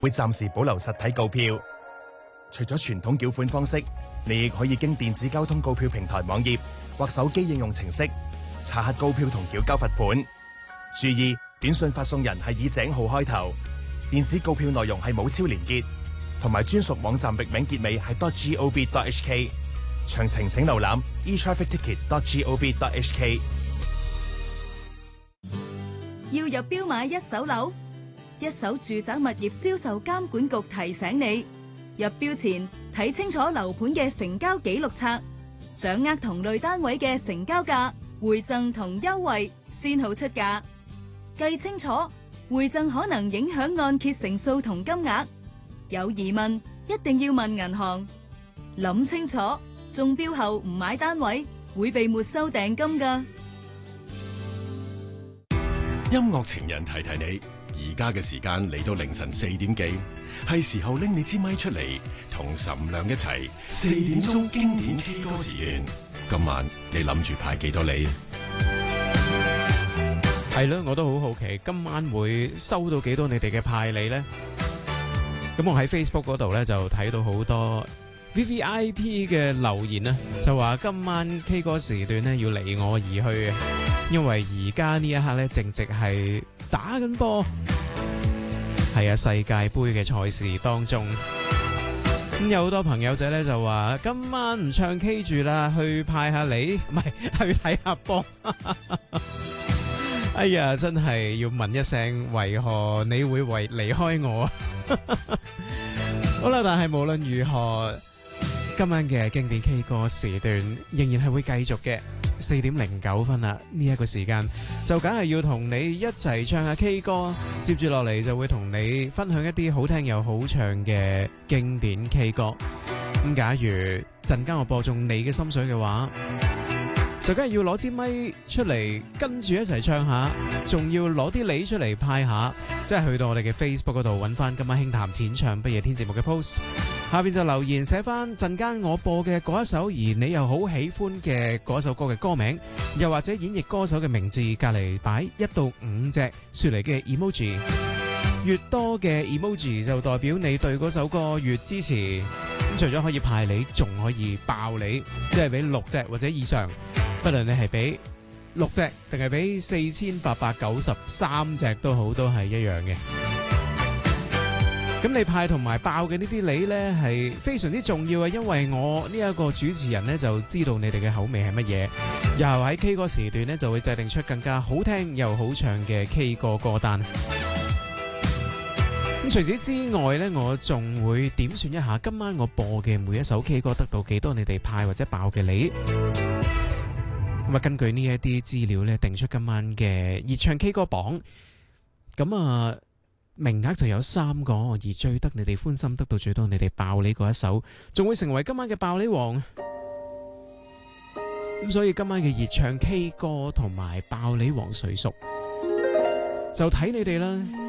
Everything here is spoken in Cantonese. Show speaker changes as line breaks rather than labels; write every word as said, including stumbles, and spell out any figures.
會暫時保留實體告票。除咗傳統繳款方式，你亦可以經電子交通告票平台網頁或手機應用程式查核告票同繳交罰款。注意，短信發送人係以井號開頭，電子告票內容係冇超連結，同埋專屬網站域名結尾係 .gov.hk。詳情請瀏覽 e traffic ticket dot gov dot h k。
要入標買一手樓，一手住宅物業銷售監管局提醒你，入標前睇清楚樓盤嘅成交記錄冊，掌握同類單位嘅成交價、回贈同優惠，先好出價。計清楚，回贈可能影響按揭成數同金額，有疑問一定要問銀行。諗清楚，中標後唔買單位會被沒收訂金㗎。
音樂情人提提你，而家嘅時間嚟到凌晨四點幾，係時候拎你支咪出嚟，同岑亮一齊四點鐘經典 K 歌時段。今晚你諗住派幾多梨？
係咯，我都好好奇，今晚會收到幾多你哋嘅派梨呢？咁我喺 Facebook 嗰度咧就睇到好多 V V I P 嘅留言啊，就話今晚 K 歌時段咧要離我而去嘅，因為而家呢一刻咧正值係打緊波，係啊，世界盃嘅賽事當中。咁有好多朋友仔咧就話今晚唔唱 K 住啦，去派下梨，唔係去睇下波。哎呀，真係要問一聲，為何你會為離開我啊？好啦，但係無論如何，今晚嘅經典 K 歌時段仍然係會繼續嘅。四點零九分啦，呢一個時間就梗係要同你一齊唱下 K 歌。接住落嚟就會同你分享一啲好聽又好唱嘅經典 K 歌。咁假如陣間我播中你嘅心水嘅話，就梗係要攞支咪出嚟跟住一齊唱下，仲要攞啲梨出嚟派下，即係去到我哋嘅 Facebook 嗰度揾翻今晚輕談淺唱不夜天節目嘅 post， 下邊就留言寫翻陣間我播嘅嗰一首而你又好喜歡嘅嗰首歌嘅歌名，又或者演繹歌手嘅名字，隔籬擺一到五隻雪梨嘅 emoji， 越多嘅 emoji 就代表你對嗰首歌越支持。咁除咗可以派梨，仲可以爆梨，即係俾六隻或者以上。不論你係俾六隻定係俾四千八百九十三隻都好，都係一樣嘅。咁你派同埋爆嘅呢啲梨呢係非常之重要嘅，因為我呢一個主持人呢就知道你哋嘅口味係乜嘢，又喺 K 歌時段呢就會制定出更加好聽又好唱嘅 K 歌歌單。咁除此之外呢，我仲會點算一下今晚我播嘅每一首 K 歌得到幾多你哋派或者爆嘅梨。咁啊，根據呢一啲資料咧，定出今晚嘅熱唱 K 歌榜。咁啊，名額就有三個，而最得你哋歡心，得到最多你哋爆梨嗰一首，仲會成為今晚嘅爆梨王。咁所以今晚嘅熱唱 K 歌同埋爆梨王誰屬，就睇你哋啦。